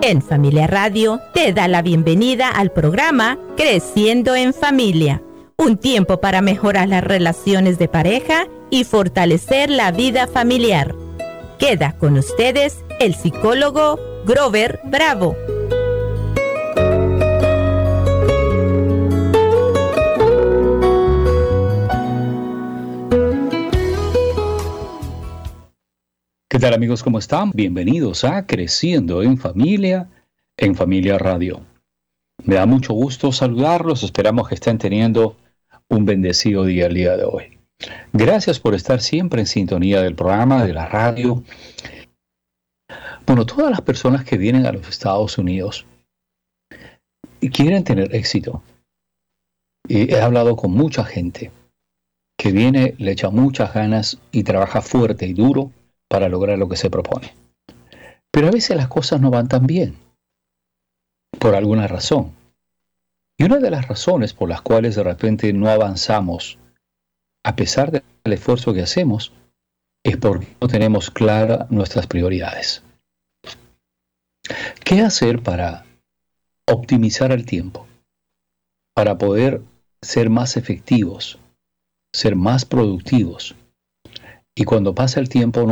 En Familia Radio te da la bienvenida al programa Creciendo en Familia, un tiempo para mejorar las relaciones de pareja y fortalecer la vida familiar. Queda con ustedes el psicólogo Grover Bravo. ¿Qué tal, amigos? ¿Cómo están? Bienvenidos a Creciendo en Familia Radio. Me da mucho gusto saludarlos. Esperamos que estén teniendo un bendecido día el día de hoy. Gracias por estar siempre en sintonía del programa, de la radio. Bueno, todas las personas que vienen a los Estados Unidos y quieren tener éxito. Y he hablado con mucha gente que viene, le echa muchas ganas y trabaja fuerte y duro para lograr lo que se propone. Pero a veces las cosas no van tan bien, por alguna razón. Y una de las razones por las cuales de repente no avanzamos, a pesar del esfuerzo que hacemos, es porque no tenemos claras nuestras prioridades. ¿Qué hacer para optimizar el tiempo? Para poder ser más efectivos, ser más productivos. Y cuando pasa el tiempo